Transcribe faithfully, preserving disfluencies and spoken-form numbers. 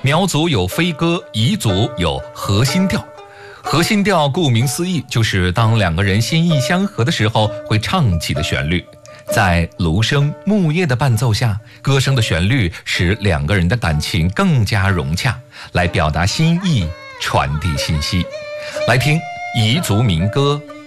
苗族有飞歌，彝族有合心调。合心调顾名思义，就是当两个人心意相合的时候会唱起的旋律。在芦笙、木叶的伴奏下，歌声的旋律使两个人的感情更加融洽，来表达心意，传递信息。来听彝族民歌《